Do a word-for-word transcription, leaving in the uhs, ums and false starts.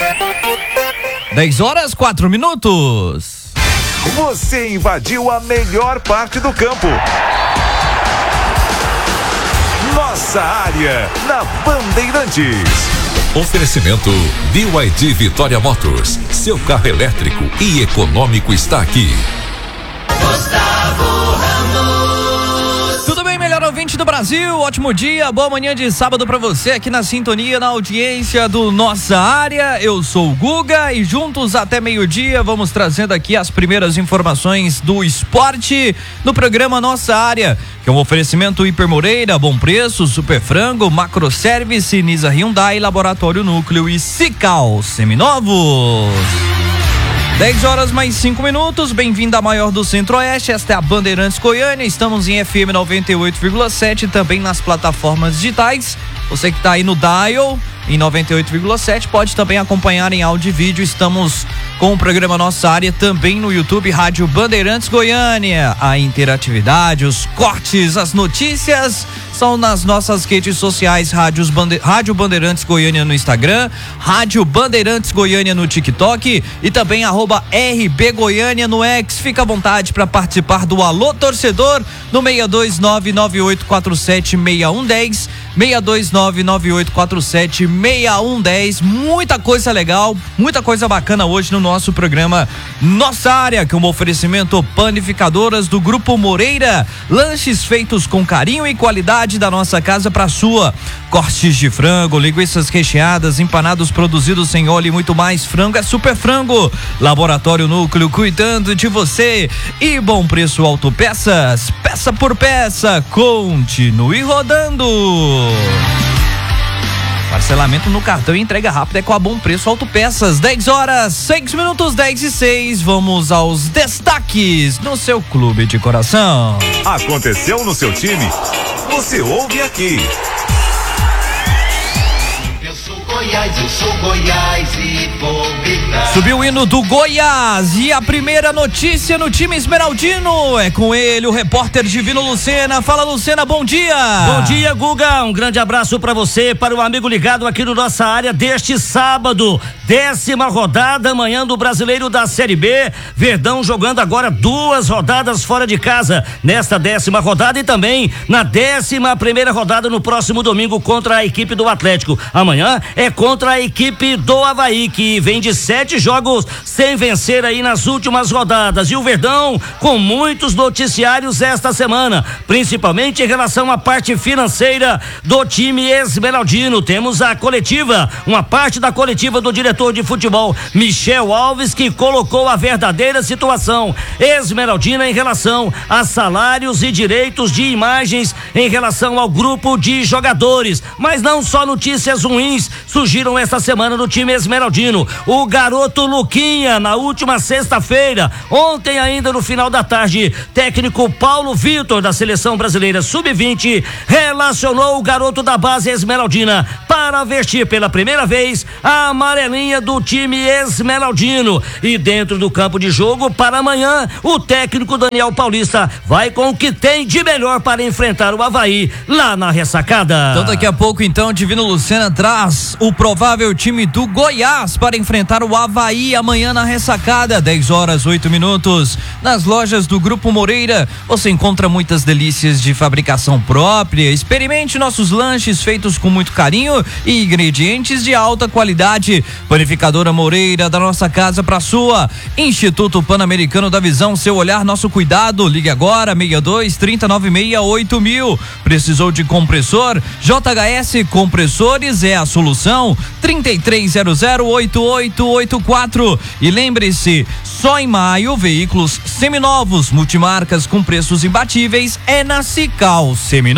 dez horas, quatro minutos. Você invadiu a melhor parte do campo. Nossa área, na Bandeirantes. Oferecimento B Y D Vitória Motors. Seu carro elétrico e econômico está aqui. Gustavo Ramos. Tudo bem, melhor ouvinte do Brasil? Ótimo dia, boa manhã de sábado pra você aqui na sintonia, na audiência do Nossa Área. Eu sou o Guga e juntos até meio-dia vamos trazendo aqui as primeiras informações do esporte no programa Nossa Área, que é um oferecimento Hiper Moreira, Bom Preço, Super Frango, Macro Service, Nisa Hyundai, Laboratório Núcleo e Cical Seminovos. dez horas mais cinco minutos, bem-vindo à maior do Centro-Oeste, esta é a Bandeirantes Goiânia, estamos em F M noventa e oito vírgula sete, também nas plataformas digitais. Você que está aí no Dial, em noventa e oito vírgula sete, pode também acompanhar em áudio e vídeo. Estamos com o programa Nossa Área também no YouTube, Rádio Bandeirantes Goiânia. A interatividade, os cortes, as notícias são nas nossas redes sociais, Rádios Bande... Rádio Bandeirantes Goiânia no Instagram, Rádio Bandeirantes Goiânia no TikTok e também arroba R B Goiânia no X. Fica à vontade para participar do Alô Torcedor no seis dois nove nove oito quatro sete seis um um zero, seis dois nove nove oito quatro sete seis um um zero. Muita coisa legal, muita coisa bacana hoje no nosso programa Nossa Área, que é um oferecimento Panificadoras do Grupo Moreira, lanches feitos com carinho e qualidade da nossa casa para sua. Cortes de frango, linguiças recheadas, empanados produzidos sem óleo e muito mais. Frango é Super Frango. Laboratório Núcleo, cuidando de você. E Bom Preço Autopeças, peça por peça, continue rodando. Parcelamento no cartão e entrega rápida é com a Bom Preço Autopeças. dez horas, seis minutos, dez e seis. Vamos aos destaques no seu clube de coração. Aconteceu no seu time? Você ouve aqui. Eu sou Goiás, eu sou Goiás e vou gritar. Subiu o hino do Goiás e a primeira notícia no time esmeraldino é com ele, o repórter Divino Lucena. Fala, Lucena, bom dia. Bom dia, Guga, um grande abraço pra você, para o amigo ligado aqui no Nossa Área deste sábado, décima rodada, amanhã do Brasileiro da Série B, Verdão jogando agora duas rodadas fora de casa, nesta décima rodada e também na décima primeira rodada no próximo domingo contra a equipe do Atlético. Amanhã é contra a equipe do Avaí, que vem de sete jogos sem vencer aí nas últimas rodadas, e o Verdão com muitos noticiários esta semana, principalmente em relação à parte financeira do time esmeraldino. Temos a coletiva, uma parte da coletiva do diretor de futebol Michel Alves, que colocou a verdadeira situação esmeraldina em relação a salários e direitos de imagens em relação ao grupo de jogadores, mas não só notícias ruins surgiram esta semana no time esmeraldino. O garoto Luquinha, na última sexta-feira, ontem ainda no final da tarde, técnico Paulo Vitor da seleção brasileira sub vinte relacionou o garoto da base esmeraldina para vestir pela primeira vez a amarelinha do time esmeraldino. E dentro do campo de jogo para amanhã, o técnico Daniel Paulista vai com o que tem de melhor para enfrentar o Avaí lá na ressacada. Então daqui a pouco, então, Divino Lucena traz o provável time do Goiás para enfrentar o Avaí amanhã na ressacada. dez horas, oito minutos. Nas lojas do Grupo Moreira você encontra muitas delícias de fabricação própria. Experimente nossos lanches feitos com muito carinho e ingredientes de alta qualidade. Panificadora Moreira, da nossa casa para sua. Instituto Pan-Americano da Visão, seu olhar, nosso cuidado. Ligue agora, seis dois, três nove seis, oito mil. Precisou de compressor? J H S Compressores é a solução. trinta e três zero zero, oito oito oito quatro. E lembre-se, só em maio, veículos seminovos, multimarcas com preços imbatíveis é na Cical Seminovos.